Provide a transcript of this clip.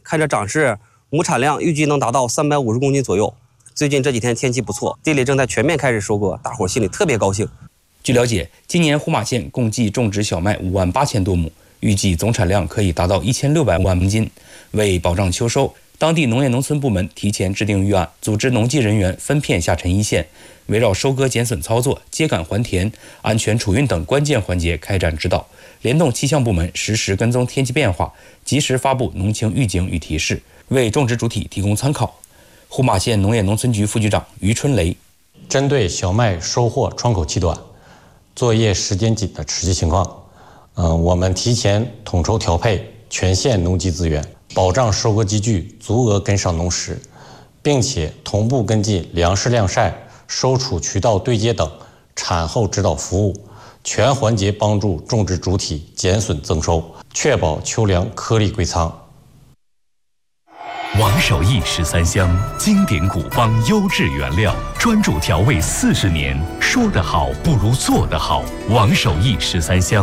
看这涨势，亩产量预计能达到350公斤左右。最近这几天天气不错，地里正在全面开始收割，大伙心里特别高兴。 据了解，今年呼玛县共计种植小麦58000多亩，预计总产量可以达到1600万公斤。为保障秋收，当地农业农村部门提前制定预案，组织农技人员分片下沉一线，围绕收割减损操作、秸秆还田、安全储运等关键环节开展指导，联动气象部门实时跟踪天气变化，及时发布农情预警与提示，为种植主体提供参考。呼玛县农业农村局副局长于春雷： 针对小麦收获窗口期短、作业时间紧的实际情况，我们提前统筹调配全县农机资源，保障收割机具足额跟上农时，并且同步跟进粮食晾晒、收储渠道对接等产后指导服务，全环节帮助种植主体减损增收，确保秋粮颗粒归仓。 王守义13香，经典古方优质原料，专注调味40年，说得好不如做得好。王守义13香。